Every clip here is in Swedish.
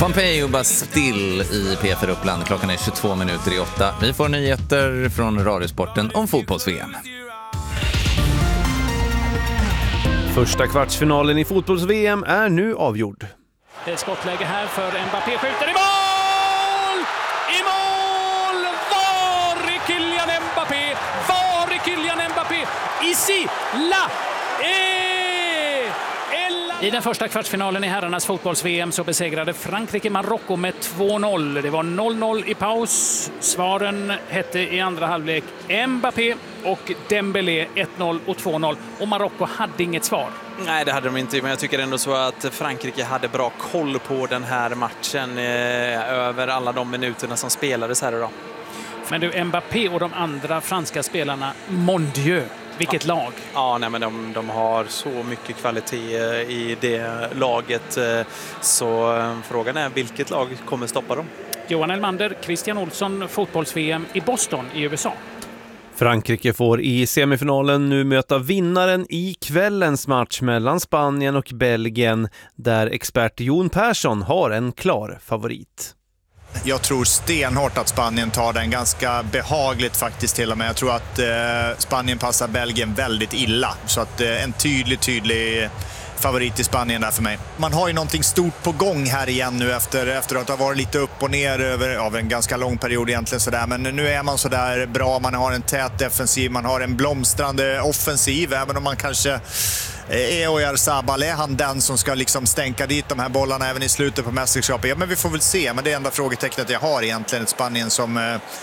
Pompeii och Bastille i P4 Uppland. Klockan är 22 minuter i 8. Vi får nyheter från Radiosporten om fotbolls-VM. Första kvartsfinalen i fotbolls-VM är nu avgjord. Det är skottläge här för Mbappé, skjuter i mål! I mål! Var är Kylian Mbappé? Var är Kylian Mbappé? Ici, la, I den första kvartsfinalen i herrarnas fotbolls-VM så besegrade Frankrike Marocko med 2-0. Det var 0-0 i paus. Svaren hette i andra halvlek Mbappé och Dembélé 1-0 och 2-0. Och Marocko hade inget svar. Nej, det hade de inte, men jag tycker ändå så att Frankrike hade bra koll på den här matchen över alla de minuterna som spelades här idag. Men du, Mbappé och de andra franska spelarna, mon Dieu, vilket lag. Ja, nej, men de har så mycket kvalitet i det laget, så frågan är vilket lag kommer stoppa dem. Johan Elmander, Christian Olsson, fotbolls-VM i Boston i USA. Frankrike får i semifinalen nu möta vinnaren i kvällens match mellan Spanien och Belgien, där expert Jon Persson har en klar favorit. Jag tror stenhårt att Spanien tar den ganska behagligt faktiskt till och med. Jag tror att Spanien passar Belgien väldigt illa. Så att en tydlig favorit i Spanien där för mig. Man har ju någonting stort på gång här igen nu efter att ha varit lite upp och ner över en ganska lång period egentligen sådär. Men nu är man sådär bra, man har en tät defensiv, man har en blomstrande offensiv, även om man kanske Oyarzabal, är han den som ska liksom stänka dit de här bollarna även i slutet på mästerskapet? Ja, men vi får väl se. Men det enda frågetecknet jag har egentligen, ett Spanien som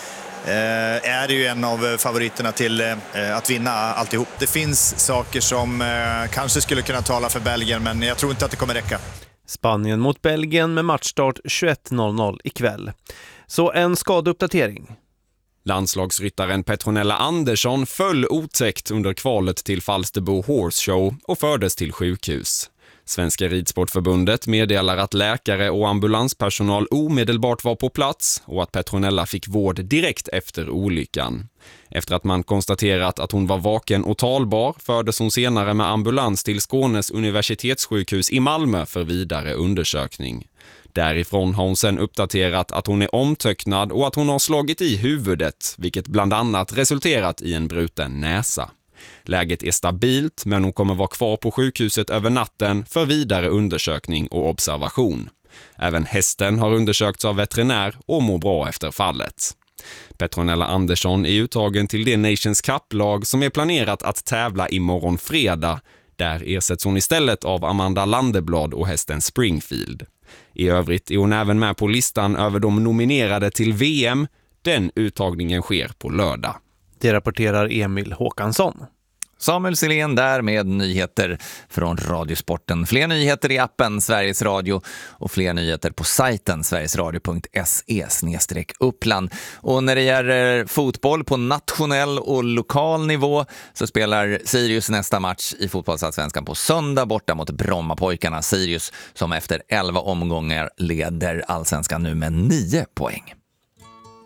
är ju en av favoriterna till att vinna alltihop. Det finns saker som kanske skulle kunna tala för Belgien, men jag tror inte att det kommer räcka. Spanien mot Belgien med matchstart 21.00 ikväll. Så en skadeuppdatering. Landslagsryttaren Petronella Andersson föll otäckt under kvalet till Falsterbo Horse Show och fördes till sjukhus. Svenska ridsportförbundet meddelar att läkare och ambulanspersonal omedelbart var på plats och att Petronella fick vård direkt efter olyckan. Efter att man konstaterat att hon var vaken och talbar fördes hon senare med ambulans till Skånes universitetssjukhus i Malmö för vidare undersökning. Därifrån har hon sedan uppdaterat att hon är omtöcknad och att hon har slagit i huvudet, vilket bland annat resulterat i en bruten näsa. Läget är stabilt, men hon kommer vara kvar på sjukhuset över natten för vidare undersökning och observation. Även hästen har undersökts av veterinär och mår bra efter fallet. Petronella Andersson är uttagen till det Nations Cup-lag som är planerat att tävla imorgon fredag. Där ersätts hon istället av Amanda Landeblad och hästen Springfield. I övrigt är hon även med på listan över de nominerade till VM. Den uttagningen sker på lördag. Det rapporterar Emil Håkansson. Samuel Silén där med nyheter från Radiosporten. Fler nyheter i appen Sveriges Radio och fler nyheter på sajten sverigesradio.se/uppland. Och när det gäller fotboll på nationell och lokal nivå så spelar Sirius nästa match i fotbollsallsvenskan på söndag borta mot Brommapojkarna. Sirius som efter 11 omgångar leder allsvenskan nu med 9 poäng.